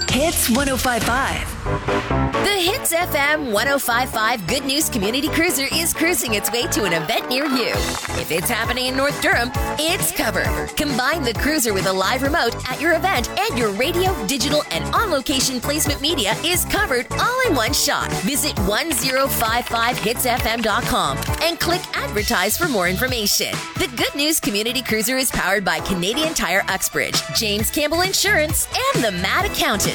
Hits 105.5. The Hits FM 105.5 Good News Community Cruiser is cruising its way to an event near you. If it's happening in North Durham, it's covered. Combine the cruiser with a live remote at your event, and your radio, digital, and on-location placement media is covered all in one shot. Visit 1055hitsfm.com and click Advertise for more information. The Good News Community Cruiser is powered by Canadian Tire Uxbridge, James Campbell Insurance, and the Mad Accountant.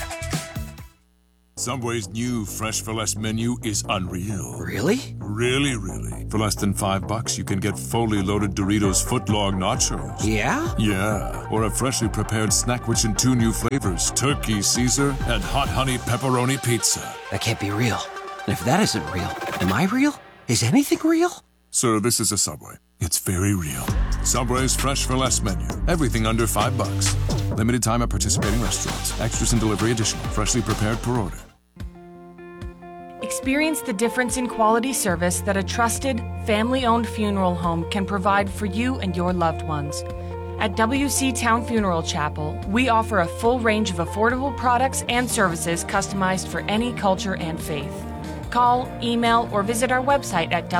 Subway's new Fresh for Less menu is unreal. Really? Really. For less than $5, you can get fully loaded Doritos footlong nachos. Yeah? Yeah. Or a freshly prepared snack rich in 2 new flavors, Turkey Caesar and Hot Honey Pepperoni Pizza. That can't be real. And if that isn't real, am I real? Is anything real? Sir, this is a Subway. It's very real. Subway's Fresh for Less menu. Everything under $5. Limited time at participating restaurants. Extras and delivery additional. Freshly prepared per order. Experience the difference in quality service that a trusted, family-owned funeral home can provide for you and your loved ones. At WC Town Funeral Chapel, we offer a full range of affordable products and services customized for any culture and faith. Call, email, or visit our website at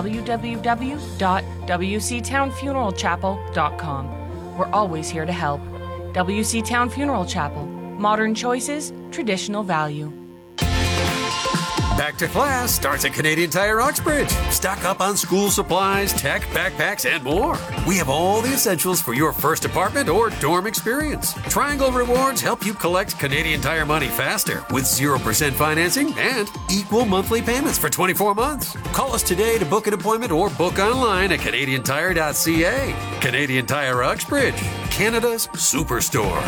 www.wctownfuneralchapel.com. We're always here to help. WC Town Funeral Chapel. Modern choices, traditional value. Back to class starts at Canadian Tire Uxbridge. Stock up on school supplies, tech, backpacks, and more. We have all the essentials for your first apartment or dorm experience. Triangle Rewards help you collect Canadian Tire money faster with 0% financing and equal monthly payments for 24 months. Call us today to book an appointment or book online at canadiantire.ca. Canadian Tire Uxbridge, Canada's superstore.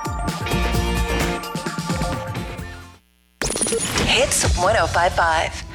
Hits 105.5.